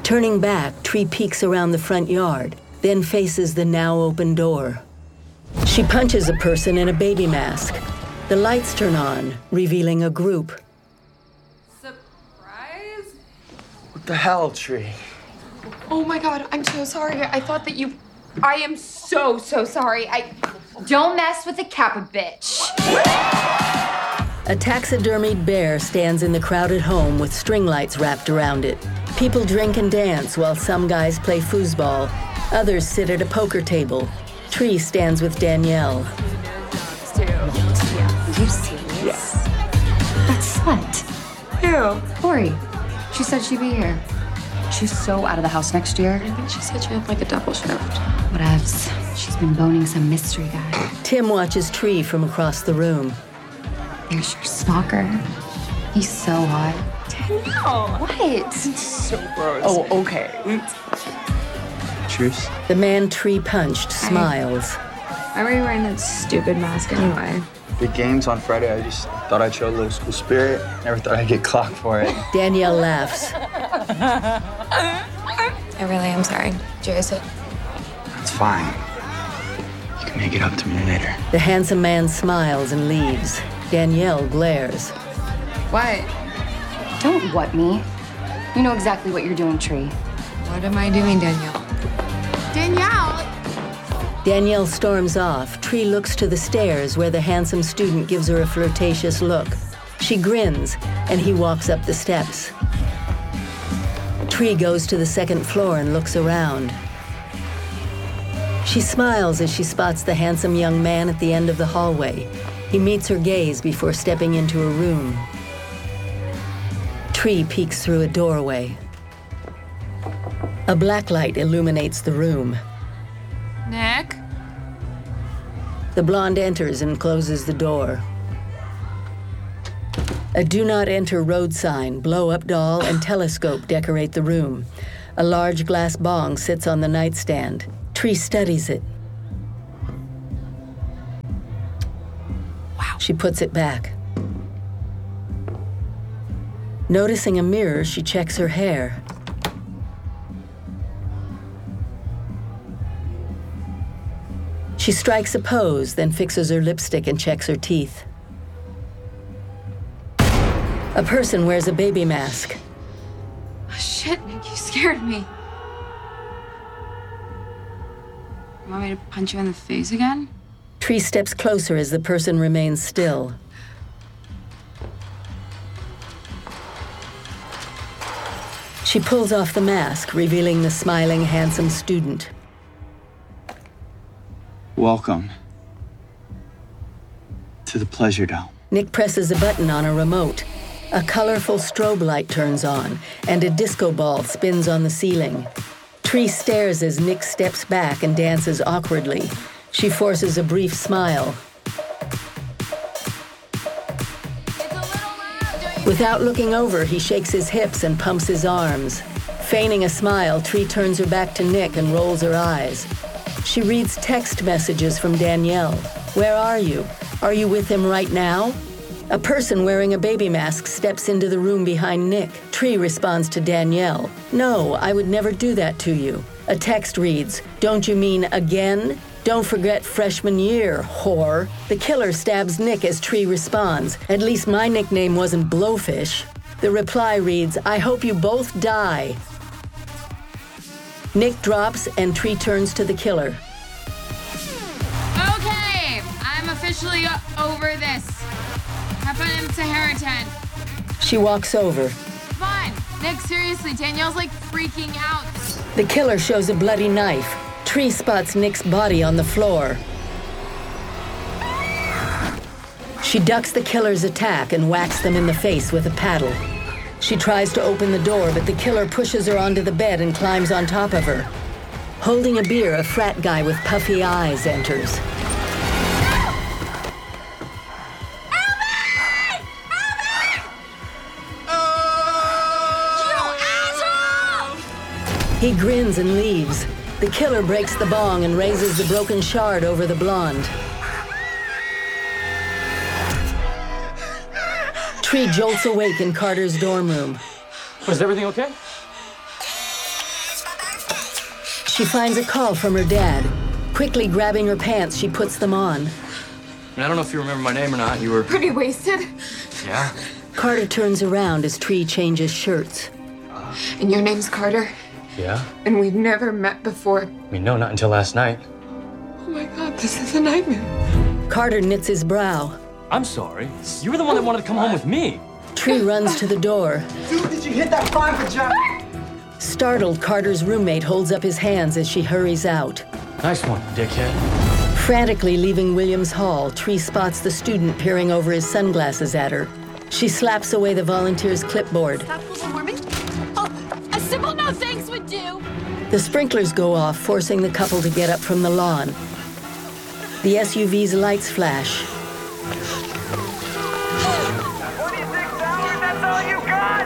Turning back, Tree peeks around the front yard, then faces the now open door. She punches a person in a baby mask. The lights turn on, revealing a group. Surprise? What the hell, Tree? Oh my God, I'm so sorry. I thought that you... I am so sorry. Don't mess with the Kappa bitch. A taxidermied bear stands in the crowded home with string lights wrapped around it. People drink and dance while some guys play foosball. Others sit at a poker table. Tree stands with Danielle. Are you serious? Yes. That slut. Who? Lori. She said she'd be here. She's so out of the house next year. I think she said she had like a double shift. Whatevs. She's been boning some mystery guy. Tim watches Tree from across the room. There's your stalker. He's so hot. No. What? So gross. Oh, okay. Cheers. The man Tree punched smiles. Why were you wearing that stupid mask anyway? Big games on Friday. I just thought I'd show a little school spirit. Never thought I'd get clocked for it. Danielle laughs. I really am sorry. Jerry said. That's fine. You can make it up to me later. The handsome man smiles and leaves. Danielle glares. What? Don't what me. You know exactly what you're doing, Tree. What am I doing, Danielle? Danielle! Danielle storms off. Tree looks to the stairs where the handsome student gives her a flirtatious look. She grins, and he walks up the steps. Tree goes to the second floor and looks around. She smiles as she spots the handsome young man at the end of the hallway. He meets her gaze before stepping into a room. Tree peeks through a doorway. A black light illuminates the room. Nick? The blonde enters and closes the door. A do not enter road sign, blow-up doll, and telescope decorate the room. A large glass bong sits on the nightstand. Tree studies it. Wow. She puts it back. Noticing a mirror, she checks her hair. She strikes a pose, then fixes her lipstick and checks her teeth. A person wears a baby mask. Oh, shit, Nick, you scared me. You want me to punch you in the face again? Tree steps closer as the person remains still. She pulls off the mask, revealing the smiling, handsome student. Welcome to the Pleasure Dome. Nick presses a button on a remote. A colorful strobe light turns on, and a disco ball spins on the ceiling. Tree stares as Nick steps back and dances awkwardly. She forces a brief smile. Without looking over, he shakes his hips and pumps his arms. Feigning a smile, Tree turns her back to Nick and rolls her eyes. She reads text messages from Danielle. Where are you? Are you with him right now? A person wearing a baby mask steps into the room behind Nick. Tree responds to Danielle. No, I would never do that to you. A text reads, don't you mean again? Don't forget freshman year, whore. The killer stabs Nick as Tree responds. At least my nickname wasn't Blowfish. The reply reads, I hope you both die. Nick drops and Tree turns to the killer. Okay, I'm officially over this. Happened to Harrington. She walks over. Fine. Nick, seriously, Danielle's like freaking out. The killer shows a bloody knife. Tree spots Nick's body on the floor. She ducks the killer's attack and whacks them in the face with a paddle. She tries to open the door, but the killer pushes her onto the bed and climbs on top of her. Holding a beer, a frat guy with puffy eyes enters. He grins and leaves. The killer breaks the bong and raises the broken shard over the blonde. Tree jolts awake in Carter's dorm room. Was everything okay? She finds a call from her dad. Quickly grabbing her pants, she puts them on. I don't know if you remember my name or not. You were... Pretty wasted. Yeah? Carter turns around as Tree changes shirts. And your name's Carter? Yeah? And we've never met before. I mean, no, not until last night. Oh my God, this is a nightmare. Carter knits his brow. I'm sorry. You were the one that wanted to come home with me. Tree runs to the door. Dude, did you hit that fine for John? Startled, Carter's roommate holds up his hands as she hurries out. Nice one, dickhead. Frantically leaving Williams Hall, Tree spots the student peering over his sunglasses at her. She slaps away the volunteer's clipboard. Stop global warming? Oh, a simple no thanks would do. The sprinklers go off, forcing the couple to get up from the lawn. The SUV's lights flash. 26 hours, that's all you got?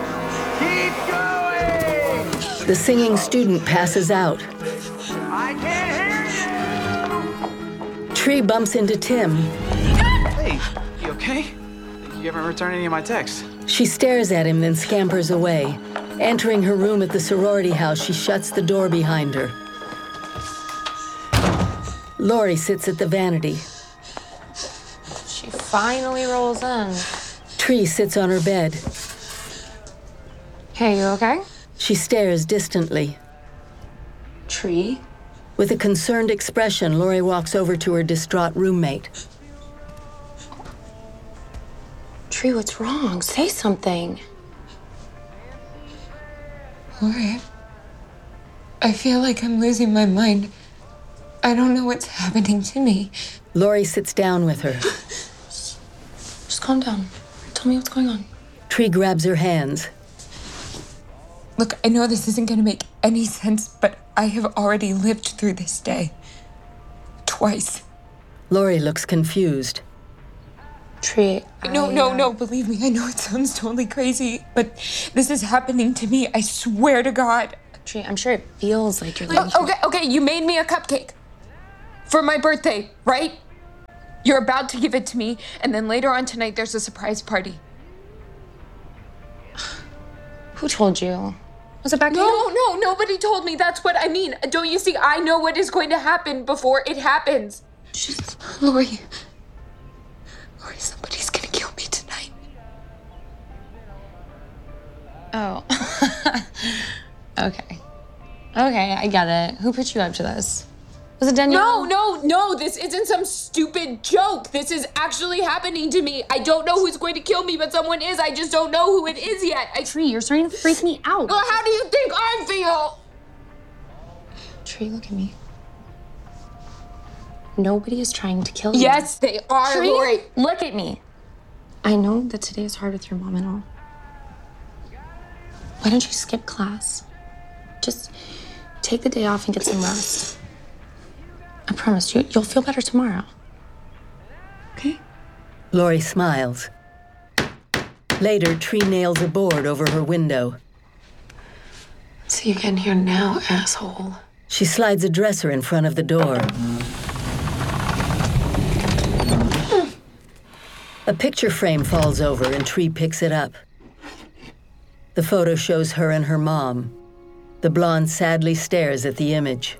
Keep going! The singing student passes out. I can't hear you! Tree bumps into Tim. Hey, you okay? You haven't returned any of my texts. She stares at him, then scampers away. Entering her room at the sorority house, she shuts the door behind her. Lori sits at the vanity. She finally rolls in. Tree sits on her bed. Hey, you okay? She stares distantly. Tree? With a concerned expression, Lori walks over to her distraught roommate. Tree, what's wrong? Say something. Lori, I feel like I'm losing my mind. I don't know what's happening to me. Lori sits down with her. Just calm down. Tell me what's going on. Tree grabs her hands. Look, I know this isn't gonna make any sense, but I have already lived through this day. Twice. Lori looks confused. Tree, No, believe me, I know it sounds totally crazy, but this is happening to me, I swear to God. Tree, I'm sure it feels like you're living through... Okay, you made me a cupcake. For my birthday, right? You're about to give it to me, and then later on tonight there's a surprise party. Who told you? Was it back here? No, nobody told me. That's what I mean. Don't you see? I know what is going to happen before it happens. Lori, somebody's gonna kill me tonight. Oh. Okay, I get it. Who put you up to this? Was it Danielle? No, this isn't some stupid joke. This is actually happening to me. I don't know who's going to kill me, but someone is. I just don't know who it is yet. Tree, you're starting to freak me out. Well, how do you think I feel? Tree, look at me. Nobody is trying to kill you. Yes, they are, Tree, Lori. look at me. I know that today is hard with your mom and all. Why don't you skip class? Just take the day off and get some rest. I promise you'll feel better tomorrow. Okay? Lori smiles. Later, Tree nails a board over her window. See you again here now, asshole. She slides a dresser in front of the door. A picture frame falls over and Tree picks it up. The photo shows her and her mom. The blonde sadly stares at the image.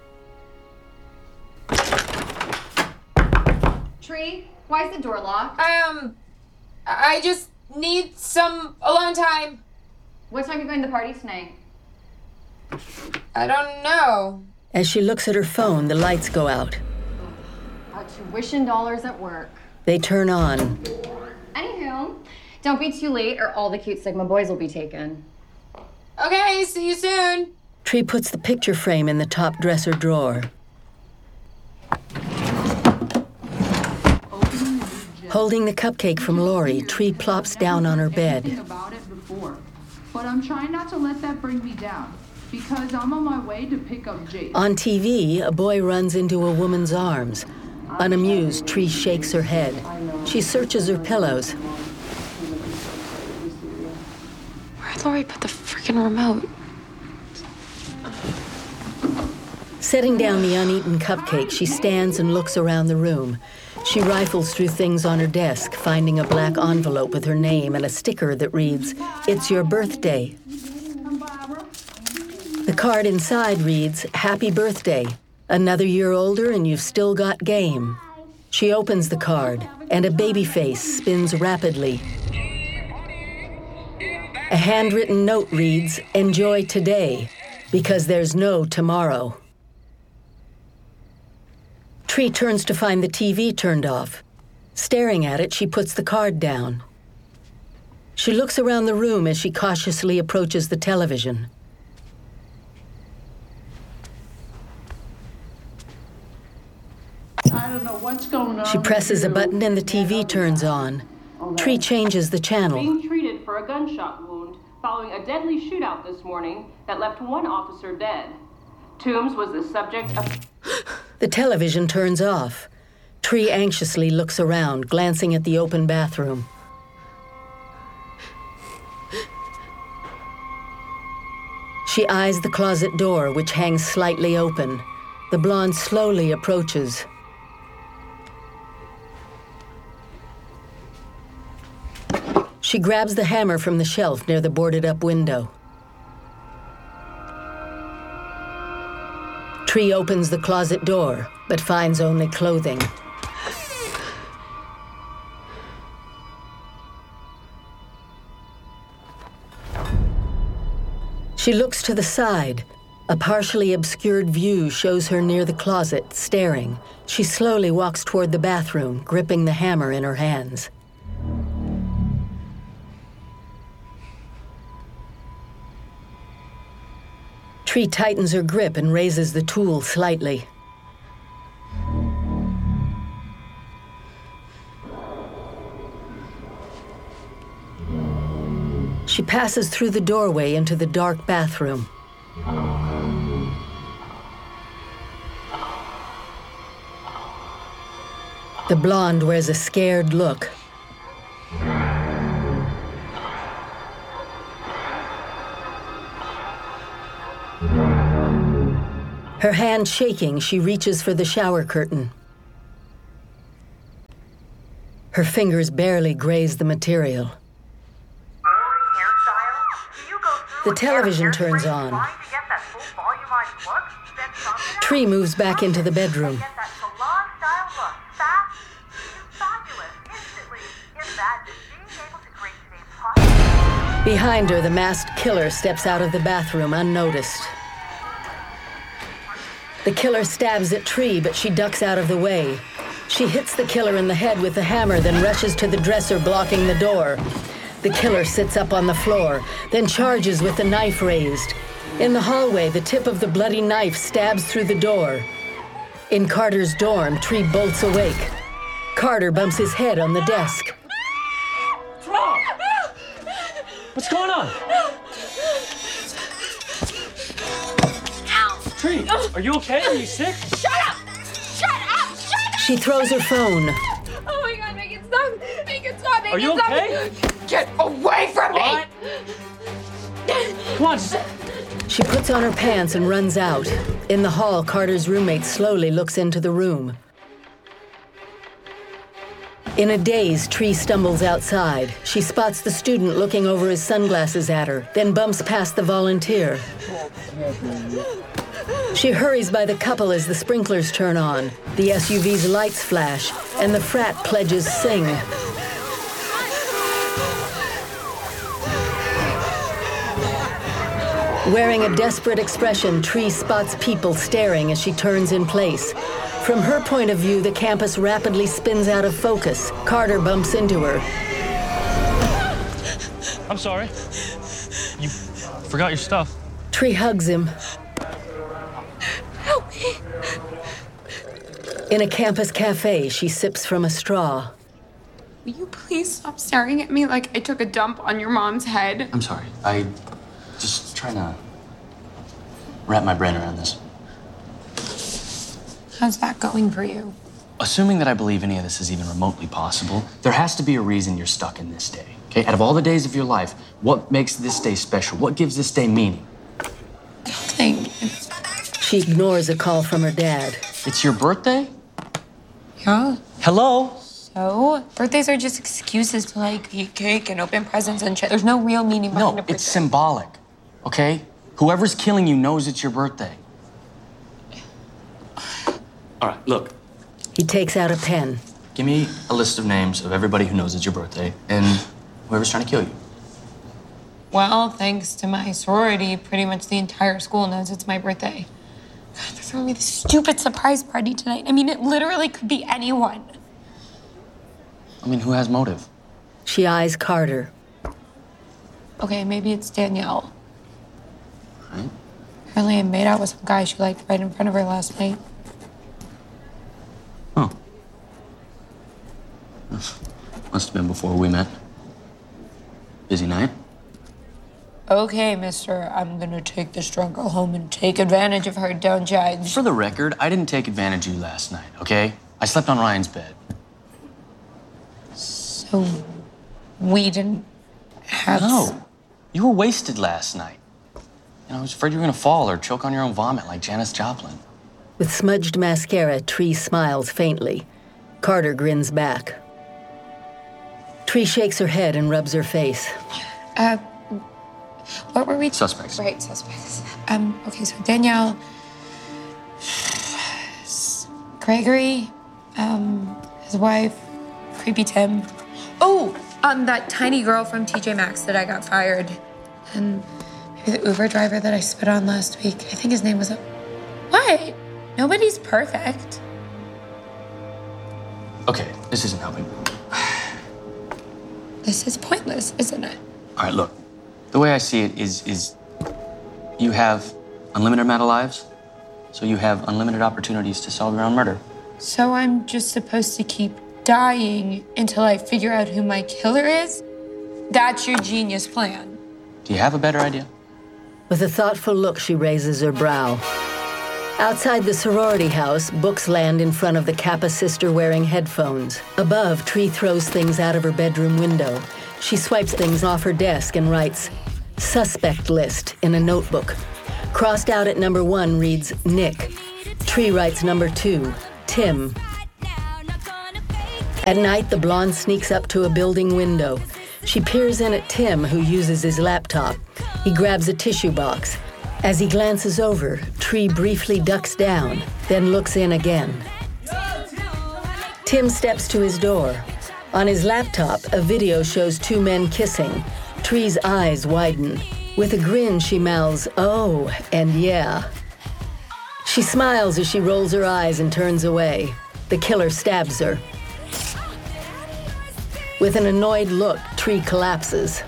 Tree, why is the door locked? I just need some alone time. What time are you going to the party tonight? I don't know. As she looks at her phone, the lights go out. Our tuition dollars at work. They turn on. Anywho, don't be too late or all the cute Sigma boys will be taken. Okay, see you soon. Tree puts the picture frame in the top dresser drawer. Holding the cupcake from Lori, Tree plops down on her bed. About it before, but I'm trying not to let that bring me down because I'm on my way to pick up Jake. On TV, a boy runs into a woman's arms. Unamused, Tree shakes her head. She searches her pillows. Where'd Lori put the freaking remote? Setting down the uneaten cupcake, she stands and looks around the room. She rifles through things on her desk, finding a black envelope with her name and a sticker that reads, "It's your birthday." The card inside reads, "Happy birthday. Another year older and you've still got game." She opens the card, and a baby face spins rapidly. A handwritten note reads, "Enjoy today, because there's no tomorrow." Tree turns to find the TV turned off. Staring at it, she puts the card down. She looks around the room as she cautiously approaches the television. I don't know what's going on. She presses a button and the TV turns on. Tree changes the channel. Being treated for a gunshot wound following a deadly shootout this morning that left one officer dead. Toombs was the subject of... The television turns off. Tree anxiously looks around, glancing at the open bathroom. She eyes the closet door, which hangs slightly open. The blonde slowly approaches. She grabs the hammer from the shelf near the boarded-up window. Tree opens the closet door, but finds only clothing. She looks to the side. A partially obscured view shows her near the closet, staring. She slowly walks toward the bathroom, gripping the hammer in her hands. Tree tightens her grip and raises the tool slightly. She passes through the doorway into the dark bathroom. The blonde wears a scared look. Her hand shaking, she reaches for the shower curtain. Her fingers barely graze the material. The television turns on. Tree moves back into the bedroom. Behind her, the masked killer steps out of the bathroom unnoticed. The killer stabs at Tree, but she ducks out of the way. She hits the killer in the head with the hammer, then rushes to the dresser, blocking the door. The killer sits up on the floor, then charges with the knife raised. In the hallway, the tip of the bloody knife stabs through the door. In Carter's dorm, Tree bolts awake. Carter bumps his head on the desk. What's wrong? What's going on? Tree, are you okay? Are you sick? Shut up! Shut up! Shut up! She throws her phone. Oh my God, make it stop! Make it stop! Make Are it you stop! okay? Get away from me! What? Come on. She puts on her pants and runs out. In the hall, Carter's roommate slowly looks into the room. In a daze, Tree stumbles outside. She spots the student looking over his sunglasses at her, then bumps past the volunteer. She hurries by the couple as the sprinklers turn on. The SUV's lights flash, and the frat pledges sing. Wearing a desperate expression, Tree spots people staring as she turns in place. From her point of view, the campus rapidly spins out of focus. Carter bumps into her. I'm sorry. You forgot your stuff. Tree hugs him. Help me! In a campus cafe, she sips from a straw. Will you please stop staring at me like I took a dump on your mom's head? I'm sorry. I just trying to wrap my brain around this. How's that going for you? Assuming that I believe any of this is even remotely possible, there has to be a reason you're stuck in this day. Okay? Out of all the days of your life, what makes this day special? What gives this day meaning? Nothing. She ignores a call from her dad. It's your birthday? Yeah. Hello? So? Birthdays are just excuses to like eat cake and open presents and shit. There's no real meaning behind a No, birthday. it's symbolic. Okay? Whoever's killing you knows it's your birthday. All right, look. He takes out a pen. Give me a list of names of everybody who knows it's your birthday and whoever's trying to kill you. Well, thanks to my sorority, pretty much the entire school knows it's my birthday. God, they're throwing me this stupid surprise party tonight. I mean, it literally could be anyone. I mean, who has motive? She eyes Carter. Okay, maybe it's Danielle. Right. Apparently I made out with some guy she liked right in front of her last night. Oh. Must have been before we met. Busy night? Okay, mister, I'm gonna take this drunk girl home and take advantage of her, don't judge. For the record, I didn't take advantage of you last night, okay? I slept on Ryan's bed. So, we didn't have... No. You were wasted last night. You know, I was afraid you were gonna fall or choke on your own vomit like Janis Joplin. With smudged mascara, Tree smiles faintly. Carter grins back. Tree shakes her head and rubs her face. What were we? Suspects. Right, suspects. Okay, so Danielle, Gregory, his wife, Creepy Tim. Oh, that tiny girl from TJ Maxx that I got fired. And maybe the Uber driver that I spit on last week. I think his name was... What? Nobody's perfect. Okay, this isn't helping. This is pointless, isn't it? All right, look. The way I see it is you have unlimited amount of lives, so you have unlimited opportunities to solve your own murder. So I'm just supposed to keep dying until I figure out who my killer is? That's your genius plan. Do you have a better idea? With a thoughtful look, she raises her brow. Outside the sorority house, books land in front of the Kappa sister wearing headphones. Above, Tree throws things out of her bedroom window. She swipes things off her desk and writes, "Suspect list" in a notebook. Crossed out at number 1 reads, Nick. Tree writes number 2, Tim. At night, the blonde sneaks up to a building window. She peers in at Tim, who uses his laptop. He grabs a tissue box. As he glances over, Tree briefly ducks down, then looks in again. Tim steps to his door. On his laptop, a video shows 2 men kissing. Tree's eyes widen. With a grin, she mouths, "Oh, and yeah." She smiles as she rolls her eyes and turns away. The killer stabs her. With an annoyed look, Tree collapses.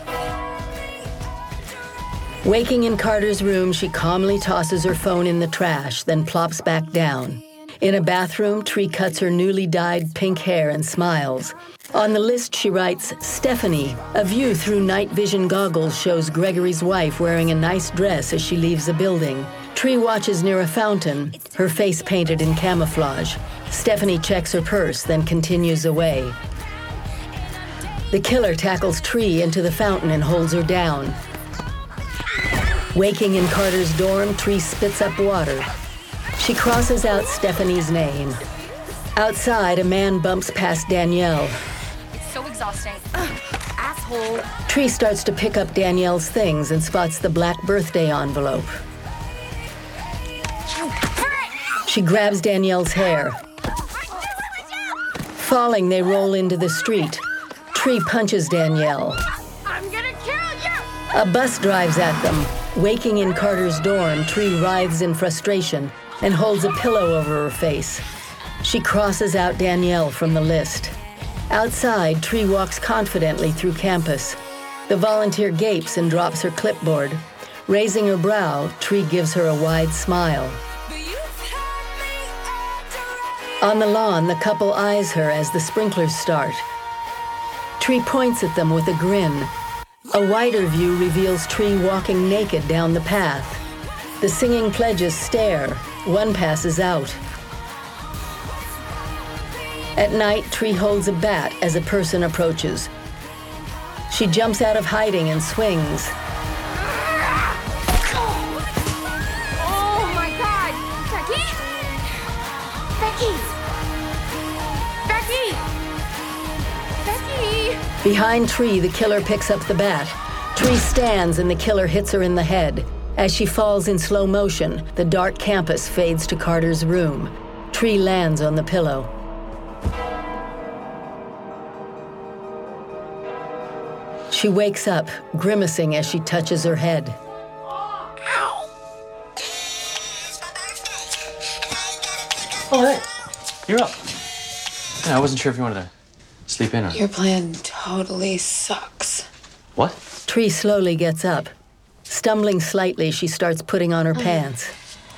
Waking in Carter's room, she calmly tosses her phone in the trash, then plops back down. In a bathroom, Tree cuts her newly dyed pink hair and smiles. On the list, she writes, Stephanie. A view through night vision goggles shows Gregory's wife wearing a nice dress as she leaves the building. Tree watches near a fountain, her face painted in camouflage. Stephanie checks her purse, then continues away. The killer tackles Tree into the fountain and holds her down. Waking in Carter's dorm, Tree spits up water. She crosses out Stephanie's name. Outside, a man bumps past Danielle. It's so exhausting. Ugh, asshole. Tree starts to pick up Danielle's things and spots the black birthday envelope. She grabs Danielle's hair. Falling, they roll into the street. Tree punches Danielle. I'm gonna kill you! A bus drives at them. Waking in Carter's dorm, Tree writhes in frustration and holds a pillow over her face. She crosses out Danielle from the list. Outside, Tree walks confidently through campus. The volunteer gapes and drops her clipboard. Raising her brow, Tree gives her a wide smile. On the lawn, the couple eyes her as the sprinklers start. Tree points at them with a grin. A wider view reveals Tree walking naked down the path. The singing pledges stare. One passes out. At night, Tree holds a bat as a person approaches. She jumps out of hiding and swings. Oh my god! Becky? Becky! Behind Tree, the killer picks up the bat. Tree stands and the killer hits her in the head. As she falls in slow motion, the dark campus fades to Carter's room. Tree lands on the pillow. She wakes up, grimacing as she touches her head. Oh, hey, you're up. Yeah, I wasn't sure if you wanted to sleep in or... Your plan totally sucks. What? Tree slowly gets up. Stumbling slightly, she starts putting on her pants.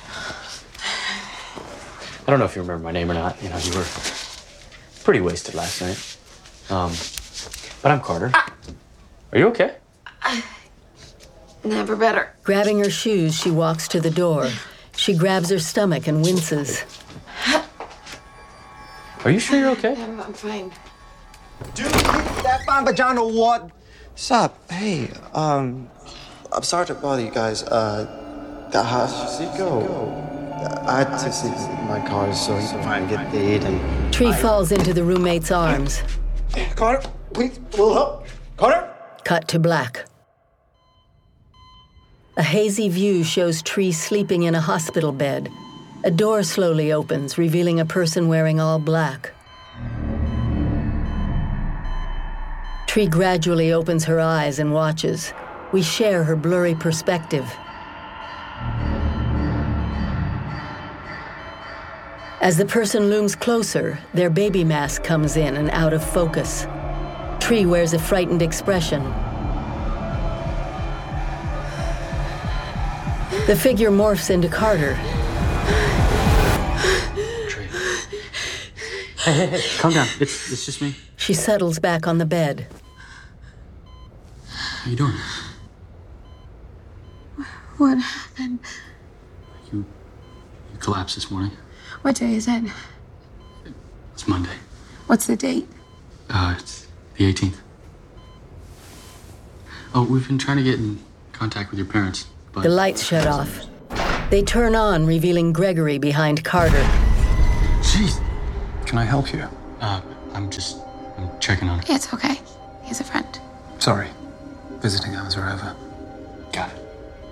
I don't know if you remember my name or not. You know, you were pretty wasted last night. But I'm Carter. Are you okay? Never better. Grabbing her shoes, she walks to the door. She grabs her stomach and winces. Are you sure you're okay? I'm fine. Dude, that Bambajano what? Sup? Hey, I'm sorry to bother you guys. I had to sleep in my car so he can try and get paid and... Tree falls into the roommate's arms. Carter, please, a little help. Carter? Cut to black. A hazy view shows Tree sleeping in a hospital bed. A door slowly opens, revealing a person wearing all black. Tree gradually opens her eyes and watches. We share her blurry perspective. As the person looms closer, their baby mask comes in and out of focus. Tree wears a frightened expression. The figure morphs into Carter. Tree. Hey, calm down. It's just me. She settles back on the bed. How you doing? What happened? You collapsed this morning. What day is it? It's Monday. What's the date? It's the 18th. Oh, we've been trying to get in contact with your parents, but... The lights shut off. They turn on, revealing Gregory behind Carter. Jeez. Can I help you? I'm checking on him. It's okay. He's a friend. Sorry. Visiting hours are over. Got it.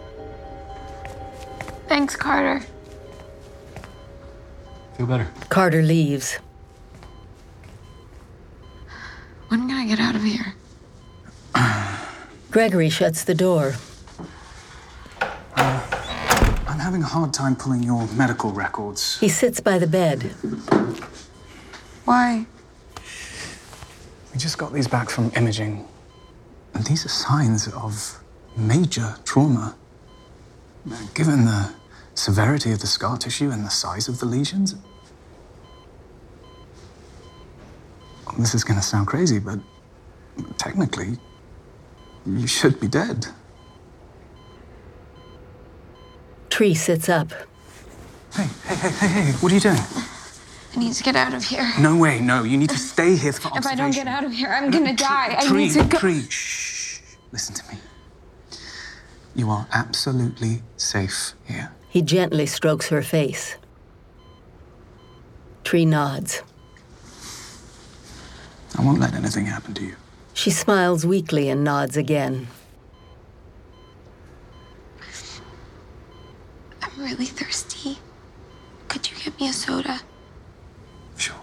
Thanks, Carter. Feel better. Carter leaves. When can I get out of here? Gregory shuts the door. I'm having a hard time pulling your medical records. He sits by the bed. Why? We just got these back from imaging. And these are signs of major trauma. Given the severity of the scar tissue and the size of the lesions. This is going to sound crazy, but technically, you should be dead. Tree sits up. Hey, what are you doing? I need to get out of here. No way, no. You need to stay here for observation. If I don't get out of here, I'm gonna die. I need to go. Tree, shh. Listen to me. You are absolutely safe here. He gently strokes her face. Tree nods. I won't let anything happen to you. She smiles weakly and nods again. I'm really thirsty. Could you get me a soda? Sure.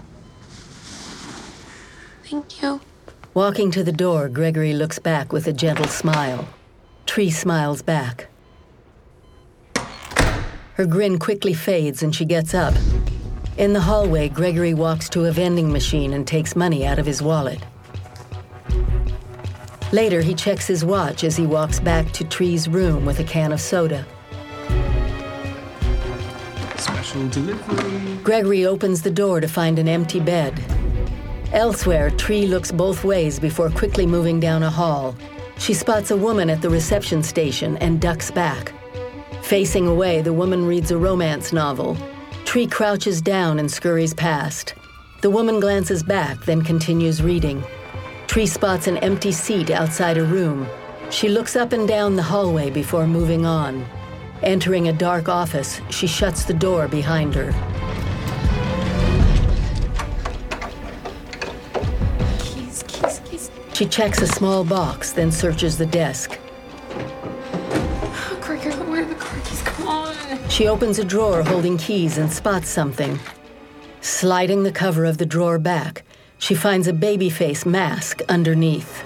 Thank you. Walking to the door, Gregory looks back with a gentle smile. Tree smiles back. Her grin quickly fades and she gets up. In the hallway, Gregory walks to a vending machine and takes money out of his wallet. Later, he checks his watch as he walks back to Tree's room with a can of soda. Special delivery. Gregory opens the door to find an empty bed. Elsewhere, Tree looks both ways before quickly moving down a hall. She spots a woman at the reception station and ducks back. Facing away, the woman reads a romance novel. Tree crouches down and scurries past. The woman glances back, then continues reading. Tree spots an empty seat outside a room. She looks up and down the hallway before moving on. Entering a dark office, she shuts the door behind her. She checks a small box, then searches the desk. figure out where the car keys. Come on. She opens a drawer holding keys and spots something. Sliding the cover of the drawer back, she finds a babyface mask underneath.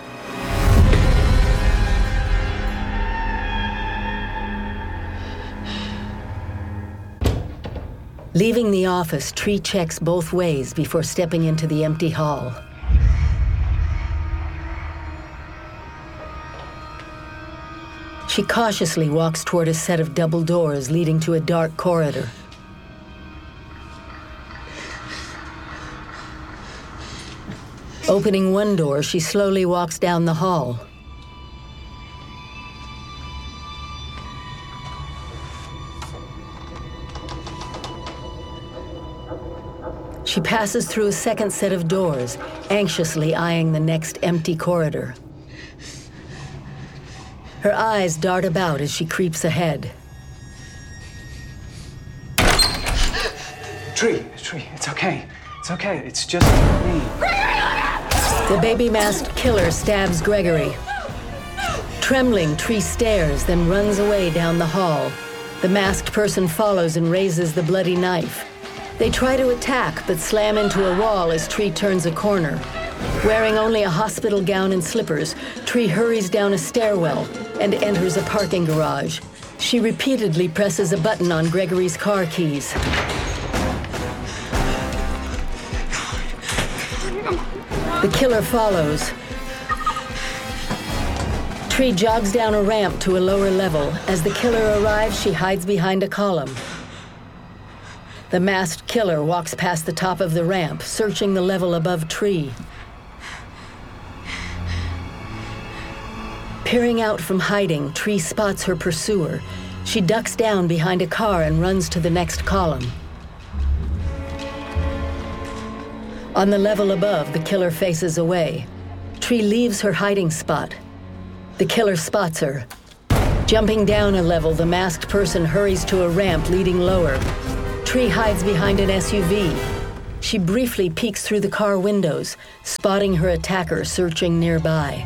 Leaving the office, Tree checks both ways before stepping into the empty hall. She cautiously walks toward a set of double doors leading to a dark corridor. Opening one door, she slowly walks down the hall. She passes through a second set of doors, anxiously eyeing the next empty corridor. Her eyes dart about as she creeps ahead. Tree, it's okay. It's okay. It's just me. The baby-masked killer stabs Gregory. Trembling, Tree stares, then runs away down the hall. The masked person follows and raises the bloody knife. They try to attack, but slam into a wall as Tree turns a corner. Wearing only a hospital gown and slippers, Tree hurries down a stairwell and enters a parking garage. She repeatedly presses a button on Gregory's car keys. The killer follows. Tree jogs down a ramp to a lower level. As the killer arrives, she hides behind a column. The masked killer walks past the top of the ramp, searching the level above Tree. Peering out from hiding, Tree spots her pursuer. She ducks down behind a car and runs to the next column. On the level above, the killer faces away. Tree leaves her hiding spot. The killer spots her. Jumping down a level, the masked person hurries to a ramp leading lower. Tree hides behind an SUV. She briefly peeks through the car windows, spotting her attacker searching nearby.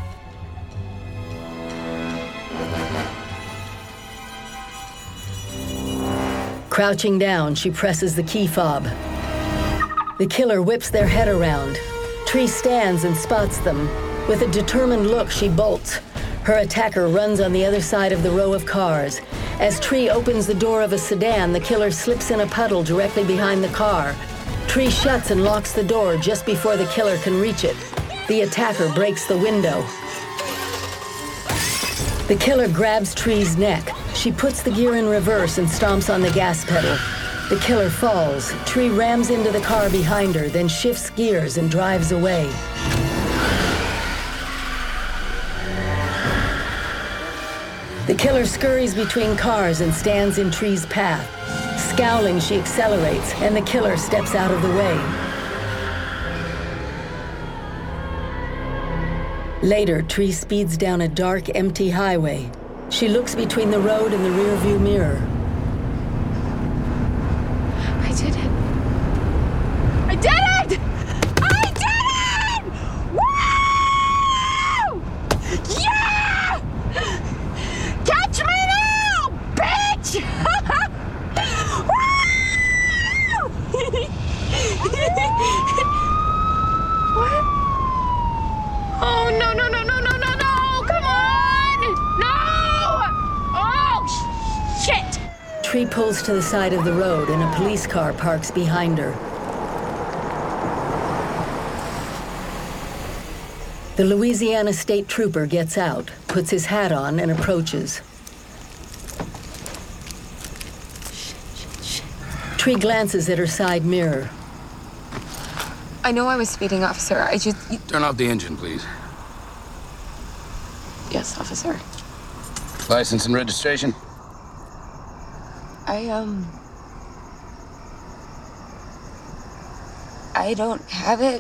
Crouching down, she presses the key fob. The killer whips their head around. Tree stands and spots them. With a determined look, she bolts. Her attacker runs on the other side of the row of cars. As Tree opens the door of a sedan, the killer slips in a puddle directly behind the car. Tree shuts and locks the door just before the killer can reach it. The attacker breaks the window. The killer grabs Tree's neck. She puts the gear in reverse and stomps on the gas pedal. The killer falls. Tree rams into the car behind her, then shifts gears and drives away. The killer scurries between cars and stands in Tree's path. Scowling, she accelerates, and the killer steps out of the way. Later, Tree speeds down a dark, empty highway. She looks between the road and the rearview mirror. I did it. I did it! I did it! Woo! Yeah! Catch me now, bitch! Woo! What? Oh, no, no, no, no, no, no, no! Come on! No! Oh, shit! Tree pulls to the side of the road and a police car parks behind her. The Louisiana State Trooper gets out, puts his hat on, and approaches. Tree glances at her side mirror. I know I was speeding, officer. I just... Turn off the engine, please. Yes, officer. License and registration? I don't have it.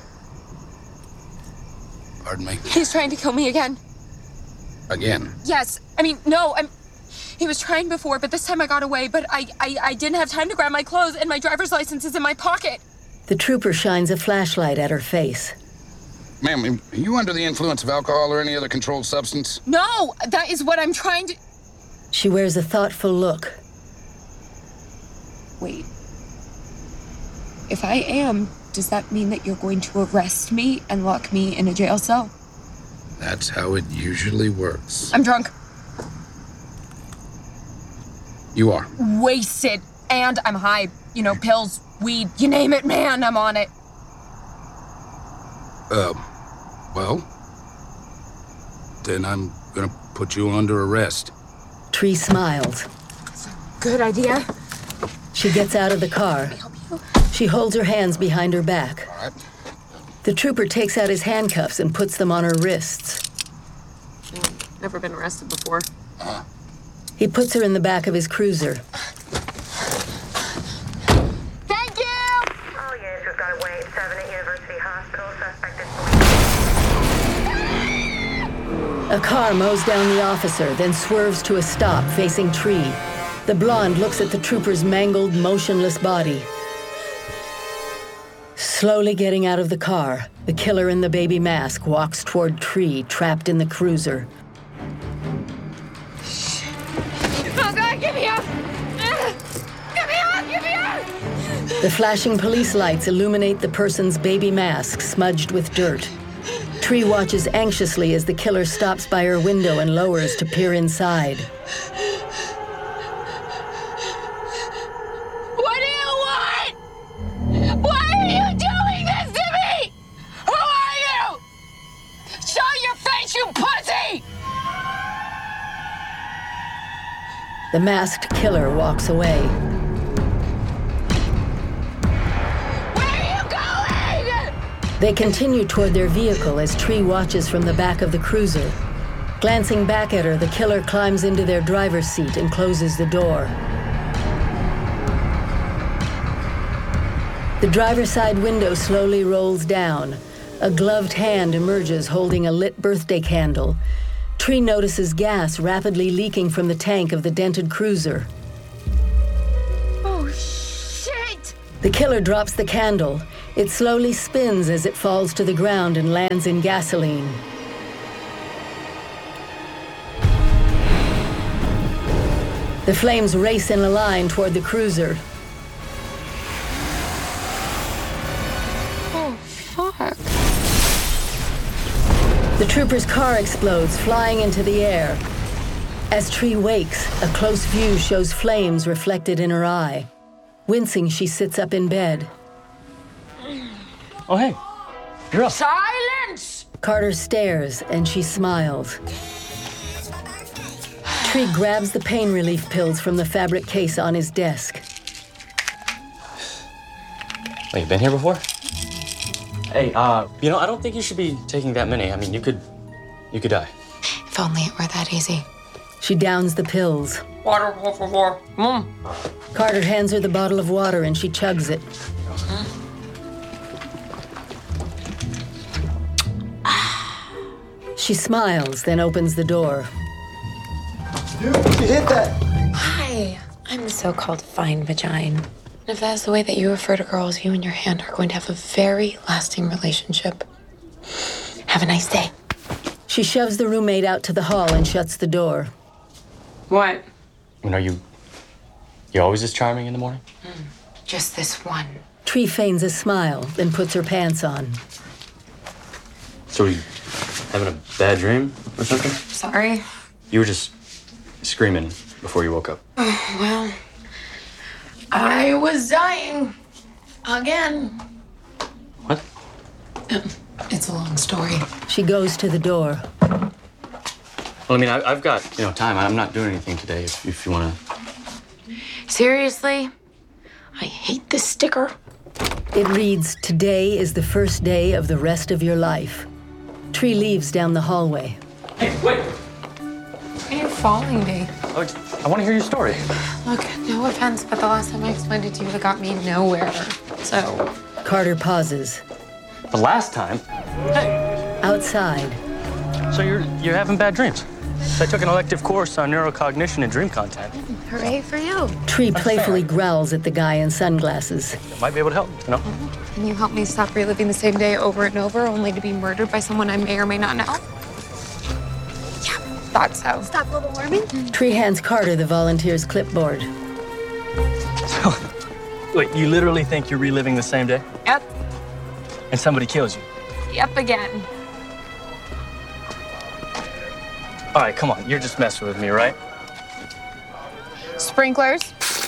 Pardon me? He's trying to kill me again. Again? Yes. I mean, no, he was trying before, but this time I got away, but I didn't have time to grab my clothes, and my driver's license is in my pocket. The trooper shines a flashlight at her face. Ma'am, are you under the influence of alcohol or any other controlled substance? No, that is what I'm trying to... She wears a thoughtful look. Wait. If I am, does that mean that you're going to arrest me and lock me in a jail cell? That's how it usually works. I'm drunk. You are. Wasted. And I'm high. You know, pills, weed, you name it, man, I'm on it. Well, then I'm gonna put you under arrest. Tree smiles. Good idea. She gets out of the car. She holds her hands behind her back. All right. The trooper takes out his handcuffs and puts them on her wrists. Never been arrested before. He puts her in the back of his cruiser. Thank you! All units, we've got a 187 at University Hospital. Suspect is... A car mows down the officer, then swerves to a stop facing Tree. The blonde looks at the trooper's mangled, motionless body. Slowly getting out of the car, the killer in the baby mask walks toward Tree, trapped in the cruiser. Oh, God, get me out! Get me out! Get me out! The flashing police lights illuminate the person's baby mask, smudged with dirt. Tree watches anxiously as the killer stops by her window and lowers to peer inside. What do you want? Why are you doing this to me? Who are you? Show your face, you pussy! The masked killer walks away. Where are you going? They continue toward their vehicle as Tree watches from the back of the cruiser. Glancing back at her, the killer climbs into their driver's seat and closes the door. The driver's side window slowly rolls down. A gloved hand emerges holding a lit birthday candle. Tree notices gas rapidly leaking from the tank of the dented cruiser. Oh, shit! The killer drops the candle. It slowly spins as it falls to the ground and lands in gasoline. The flames race in a line toward the cruiser. Oh, fuck. The trooper's car explodes, flying into the air. As Tree wakes, a close view shows flames reflected in her eye. Wincing, she sits up in bed. Oh, hey. You're up. Silence! Carter stares, and she smiles. Tree grabs the pain relief pills from the fabric case on his desk. Wait, you been here before? Hey, you know, I don't think you should be taking that many. I mean, you could die. If only it were that easy. She downs the pills. Water, por favor. Carter hands her the bottle of water and she chugs it. She smiles, then opens the door. Dude, you hit that! Hi, I'm the so-called fine vagina. And if that's the way that you refer to girls, you and your hand are going to have a very lasting relationship. Have a nice day. She shoves the roommate out to the hall and shuts the door. What? I mean, are you always this charming in the morning? Just this one. Tree feigns a smile, then puts her pants on. So were you having a bad dream or something? Sorry. You were just screaming before you woke up. Oh, well, I was dying. Again. What? It's a long story. She goes to the door. Well, I mean, I've got, time. I'm not doing anything today if you want to. Seriously? I hate this sticker. It reads, "Today is the first day of the rest of your life." Tree leaves down the hallway. Hey, wait! Why are you following me? Oh, I want to hear your story. Look, no offense, but the last time I explained it to you, it got me nowhere. So... Carter pauses. The last time? Hey! Outside. So you're having bad dreams? I took an elective course on neurocognition and dream content. Hooray for you. Tree playfully growls at the guy in sunglasses. It might be able to help, Can you help me stop reliving the same day over and over, only to be murdered by someone I may or may not know? Yeah. Thought so. Stop global warming? Tree hands Carter the volunteer's clipboard. So, wait, you literally think you're reliving the same day? Yep. And somebody kills you? Yep, again. All right, come on. You're just messing with me, right? Sprinklers.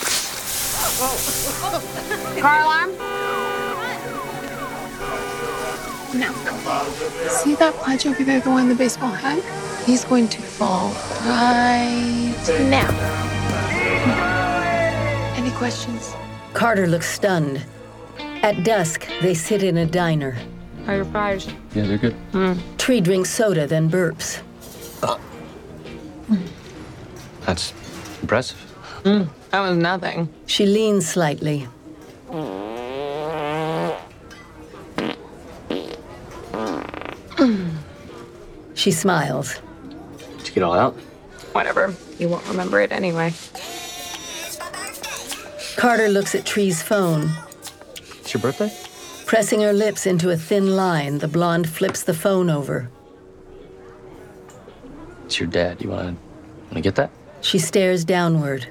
Car alarm. No. See that pledge over there, the one in the baseball hat? He's going to fall right now. Any questions? Carter looks stunned. At dusk, they sit in a diner. How are your fries? Yeah, they're good. Tree drinks soda, then burps. That's impressive. That was nothing. She leans slightly. She smiles. Did you get all out? Whatever. You won't remember it anyway. Carter looks at Tree's phone. It's your birthday? Pressing her lips into a thin line, the blonde flips the phone over. It's your dad. You wanna get that? She stares downward.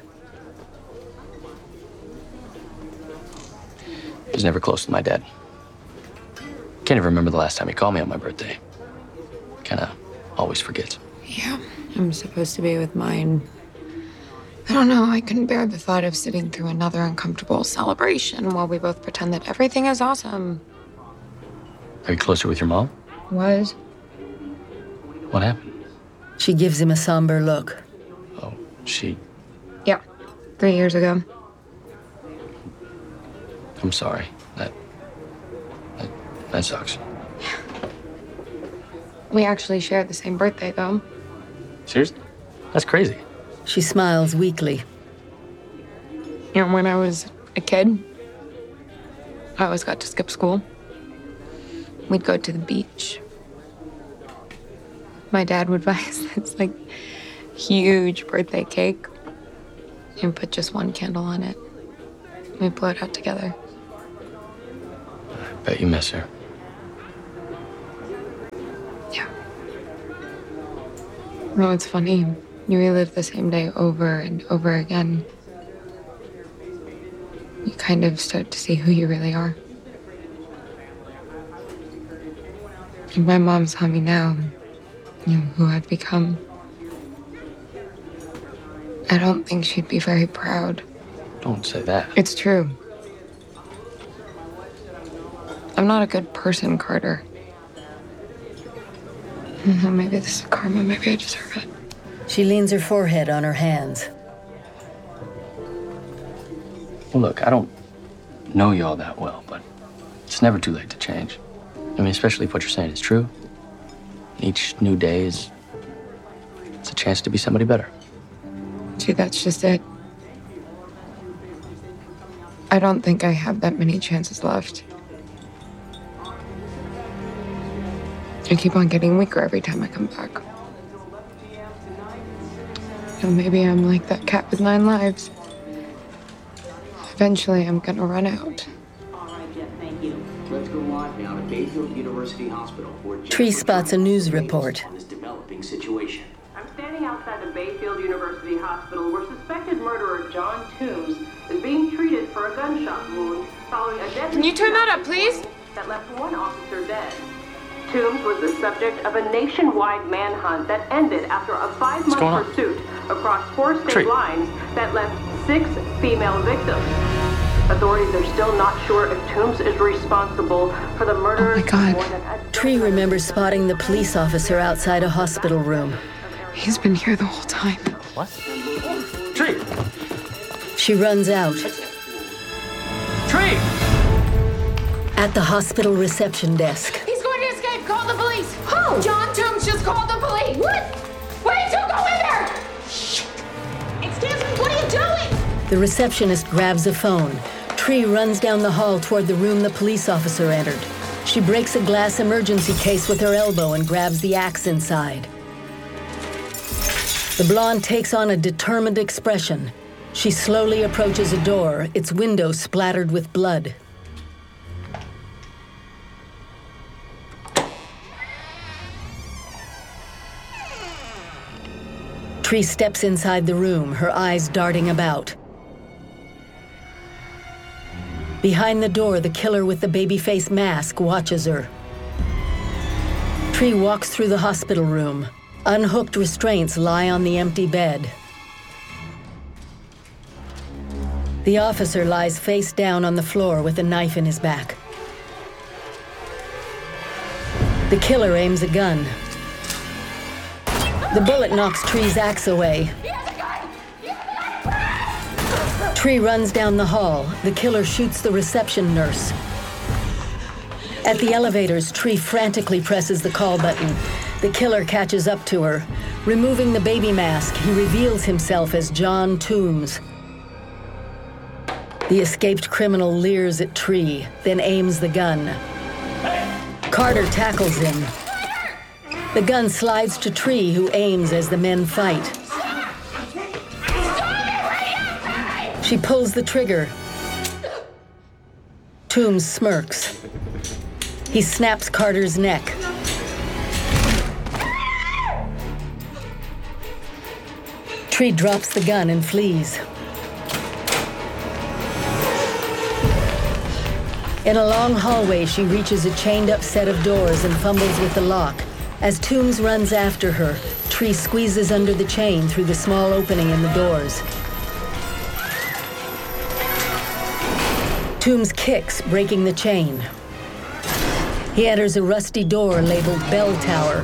He was never close to my dad. Can't even remember the last time he called me on my birthday. Kinda always forgets. Yeah, I'm supposed to be with mine. I don't know, I couldn't bear the thought of sitting through another uncomfortable celebration while we both pretend that everything is awesome. Are you closer with your mom? Was. What happened? She gives him a somber look. Oh, she... Yeah, 3 years ago. I'm sorry. That sucks. We actually shared the same birthday, though. Seriously? That's crazy. She smiles weakly. You know, when I was a kid, I always got to skip school. We'd go to the beach. My dad would buy us this, like, huge birthday cake and put just one candle on it. We'd blow it out together. I bet you miss her. Yeah. No, it's funny. You relive the same day over and over again. You kind of start to see who you really are. If my mom saw me now, you know, who I've become, I don't think she'd be very proud. Don't say that. It's true. I'm not a good person, Carter. I don't know, maybe this is karma. Maybe I deserve it. She leans her forehead on her hands. Well, look, I don't know you all that well, but it's never too late to change. I mean, especially if what you're saying is true. Each new day it's a chance to be somebody better. See, that's just it. I don't think I have that many chances left. I keep on getting weaker every time I come back. And maybe I'm like that cat with 9 lives. Eventually, I'm gonna run out. All right, Jeff, thank you. Let's go live now to Bayfield University Hospital. Tree spots a news report. On this developing situation. I'm standing outside the Bayfield University Hospital where suspected murderer John Toombs is being treated for a gunshot wound following a deadly... Can you turn that up, please? ...that left 1 officer dead. Toombs was the subject of a nationwide manhunt that ended after a 5-month pursuit across 4 state lines that left 6 female victims. Authorities are still not sure if Toombs is responsible for the murder. Oh my God. Tree remembers spotting the police officer outside a hospital room. He's been here the whole time. What? Tree! She runs out. Tree! At the hospital reception desk. He's going to escape. Call the police. Who? John Toombs just called the police. What? Wait, don't go in there. Shit. Excuse me, what are you doing? The receptionist grabs a phone. Tree runs down the hall toward the room the police officer entered. She breaks a glass emergency case with her elbow and grabs the axe inside. The blonde takes on a determined expression. She slowly approaches a door, its window splattered with blood. Tree steps inside the room, her eyes darting about. Behind the door, the killer with the baby-face mask watches her. Tree walks through the hospital room. Unhooked restraints lie on the empty bed. The officer lies face down on the floor with a knife in his back. The killer aims a gun. The bullet knocks Tree's axe away. Tree runs down the hall. The killer shoots the reception nurse. At the elevators, Tree frantically presses the call button. The killer catches up to her. Removing the baby mask, he reveals himself as John Toombs. The escaped criminal leers at Tree, then aims the gun. Carter tackles him. The gun slides to Tree, who aims as the men fight. She pulls the trigger. Toombs smirks. He snaps Carter's neck. Tree drops the gun and flees. In a long hallway, she reaches a chained-up set of doors and fumbles with the lock. As Toombs runs after her, Tree squeezes under the chain through the small opening in the doors. Toombs kicks, breaking the chain. He enters a rusty door labeled Bell Tower.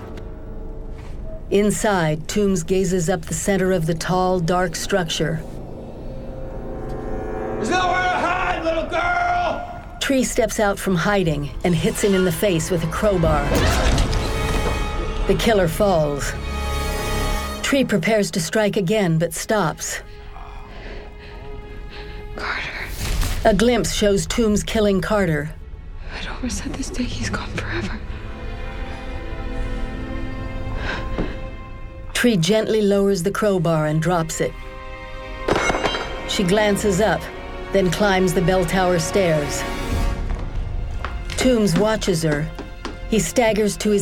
Inside, Toombs gazes up the center of the tall, dark structure. There's nowhere to hide, little girl! Tree steps out from hiding and hits him in the face with a crowbar. The killer falls. Tree prepares to strike again, but stops. Carter. A glimpse shows Toombs killing Carter. I'd always said this day he's gone forever. Tree gently lowers the crowbar and drops it. She glances up, then climbs the bell tower stairs. Toombs watches her. He staggers to his